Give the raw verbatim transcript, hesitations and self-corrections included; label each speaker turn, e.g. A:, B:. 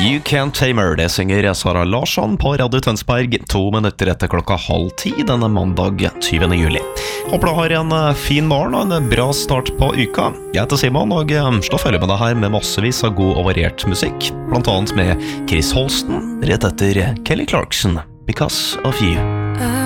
A: You Can't Tame Her, det synger Sara Larsson på Radio Tønsberg, to minutter etter klokka halv ti denne mandag tyvende juli. Håper du har en fin morgen og en bra start på uka. Jeg heter Simon og står følge med deg her med massevis av god og variert musikk, blant annet med Chris Holsten, rett etter Kelly Clarkson, Because of You.